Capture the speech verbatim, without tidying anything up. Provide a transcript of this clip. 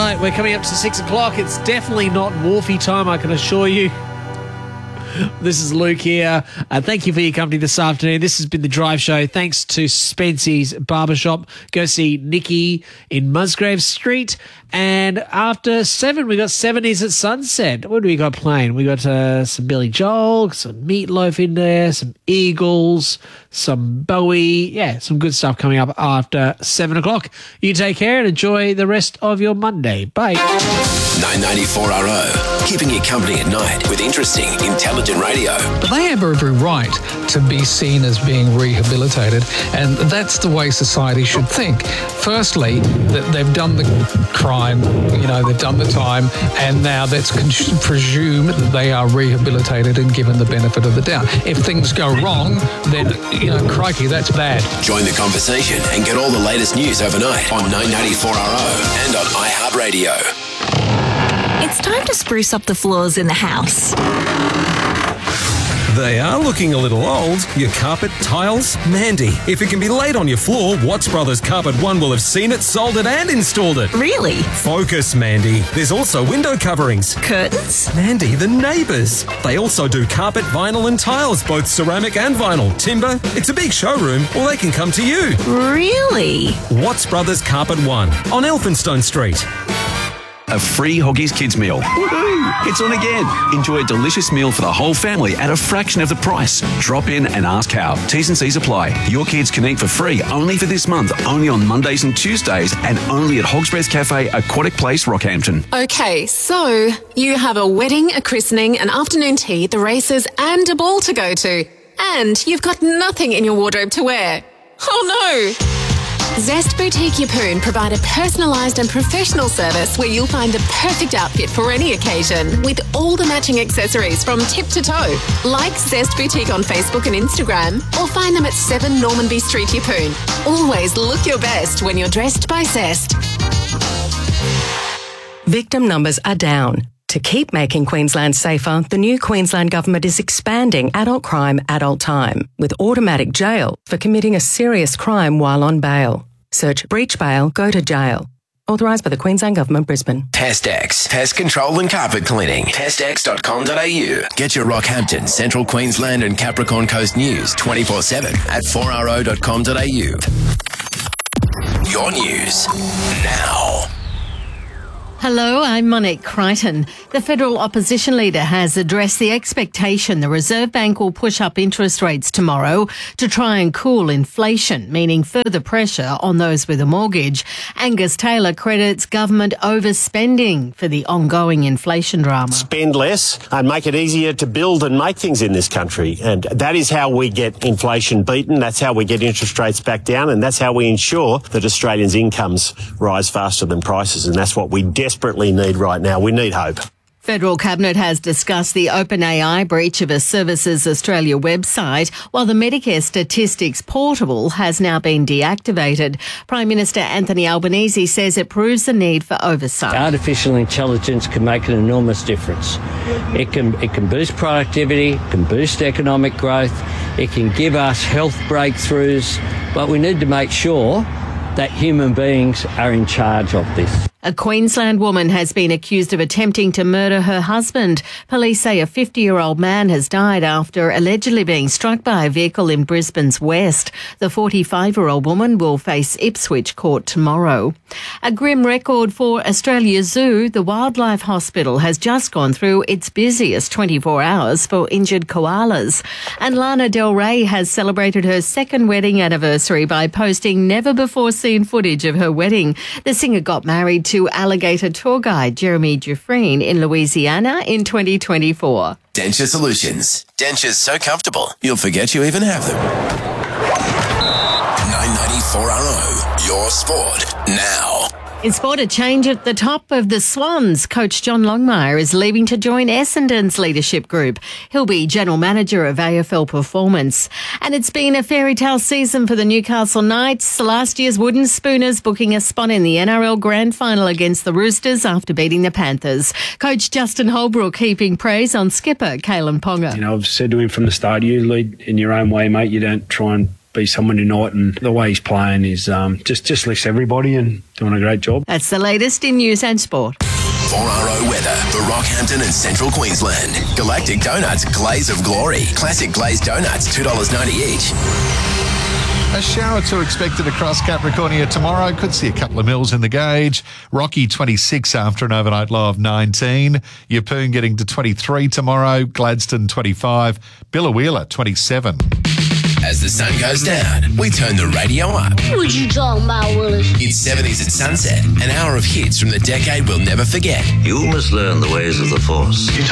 right, we're coming up to six o'clock. It's definitely not Wharfie time, I can assure you. This is Luke here. Uh, thank you for your company this afternoon. This has been The Drive Show. Thanks to Spency's Barbershop. Go see Nikki in Musgrave Street. And after seven, we got seventies at Sunset. What do we got playing? We got uh, some Billy Joel, some Meatloaf in there, some Eagles, some Bowie. Yeah, some good stuff coming up after seven o'clock. You take care and enjoy the rest of your Monday. Bye. nine ninety-four R O, keeping you company at night with interesting, intelligent radio. But they have every right to be seen as being rehabilitated, and that's the way society should think. Firstly, that they've done the crime, you know, they've done the time, and now let's con- presume that they are rehabilitated and given the benefit of the doubt. If things go wrong, then, you know, crikey, that's bad. Join the conversation and get all the latest news overnight on nine ninety-four R O and on iHeartRadio. It's time to spruce up the floors in the house. They are looking a little old. Your carpet, tiles, Mandy. If it can be laid on your floor, Watts Brothers Carpet One will have seen it, sold it and installed it. Really? Focus, Mandy. There's also window coverings. Curtains? Mandy, the neighbours. They also do carpet, vinyl and tiles, both ceramic and vinyl. Timber. It's a big showroom, or they can come to you. Really? Watts Brothers Carpet One on Elphinstone Street. A free Hoggies Kids meal. Woohoo! It's on again. Enjoy a delicious meal for the whole family at a fraction of the price. Drop in and ask how. T's and C's apply. Your kids can eat for free only for this month, only on Mondays and Tuesdays, and only at Hog's Breath Cafe, Aquatic Place, Rockhampton. Okay, so you have a wedding, a christening, an afternoon tea, the races, and a ball to go to. And you've got nothing in your wardrobe to wear. Oh no! Zest Boutique Yeppoon provide a personalised and professional service where you'll find the perfect outfit for any occasion with all the matching accessories from tip to toe. Like Zest Boutique on Facebook and Instagram or find them at seven Normanby Street, Yeppoon. Always look your best when you're dressed by Zest. Victim numbers are down. To keep making Queensland safer, the new Queensland Government is expanding adult crime, adult time with automatic jail for committing a serious crime while on bail. Search breach bail, go to jail. Authorised by the Queensland Government, Brisbane. Pestex, pest control and carpet cleaning. pestex dot com dot a u. Get your Rockhampton, Central Queensland and Capricorn Coast news twenty-four seven at four r o dot com dot a u. Your news now. Hello, I'm Monique Crichton. The federal opposition leader has addressed the expectation the Reserve Bank will push up interest rates tomorrow to try and cool inflation, meaning further pressure on those with a mortgage. Angus Taylor credits government overspending for the ongoing inflation drama. Spend less and make it easier to build and make things in this country. And that is how we get inflation beaten. That's how we get interest rates back down. And that's how we ensure that Australians' incomes rise faster than prices. And that's what we desperately need right now. We need hope. Federal Cabinet has discussed the OpenAI breach of a Services Australia website, while the Medicare Statistics Portal has now been deactivated. Prime Minister Anthony Albanese says it proves the need for oversight. Artificial intelligence can make an enormous difference. It can it can boost productivity, it can boost economic growth, it can give us health breakthroughs, but we need to make sure that human beings are in charge of this. A Queensland woman has been accused of attempting to murder her husband. Police say a fifty-year-old man has died after allegedly being struck by a vehicle in Brisbane's west. The forty-five-year-old woman will face Ipswich Court tomorrow. A grim record for Australia Zoo. The Wildlife Hospital has just gone through its busiest twenty-four hours for injured koalas. And Lana Del Rey has celebrated her second wedding anniversary by posting never-before-seen footage of her wedding. The singer got married to alligator tour guide Jeremy Dufresne in Louisiana in twenty twenty-four. Denture Solutions. Dentures so comfortable, you'll forget you even have them. nine ninety-four R O, your sport now. In sport, a change at the top of the Swans. Coach John Longmire is leaving to join Essendon's leadership group. He'll be general manager of A F L Performance. And it's been a fairy tale season for the Newcastle Knights. Last year's Wooden Spooners booking a spot in the N R L Grand Final against the Roosters after beating the Panthers. Coach Justin Holbrook heaping praise on skipper Kalen Ponga. You know, I've said to him from the start, you lead in your own way, mate. You don't try and be someone tonight, and the way he's playing is um, just, just lifts everybody and doing a great job. That's the latest in news and sport. four R O weather for Rockhampton and Central Queensland. Galactic Donuts Glaze of Glory. Classic glazed donuts, two dollars ninety each. A shower or two expected across Capricornia tomorrow. Could see a couple of mils in the gauge. Rocky twenty-six after an overnight low of nineteen. Yeppoon getting to twenty-three tomorrow. Gladstone twenty-five. Billawheeler twenty-seven. As the sun goes down, we turn the radio up. Would you talk about, Willis? It's seventies at sunset, an hour of hits from the decade we'll never forget. You must learn the ways of the Force.